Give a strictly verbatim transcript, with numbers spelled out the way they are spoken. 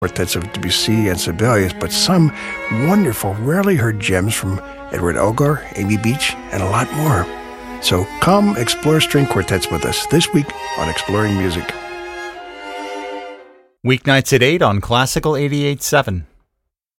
quartets of Debussy and Sibelius, but some wonderful, rarely heard gems from Edward Elgar, Amy Beach, and a lot more. So come explore string quartets with us this week on Exploring Music. Weeknights at eight on Classical eighty-eight point seven.